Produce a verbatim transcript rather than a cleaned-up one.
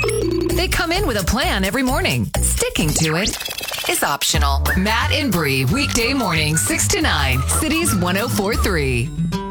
They come in with a plan every morning. Sticking to it is optional. Matt and Bree, weekday mornings, six to nine, Cities one oh four point three.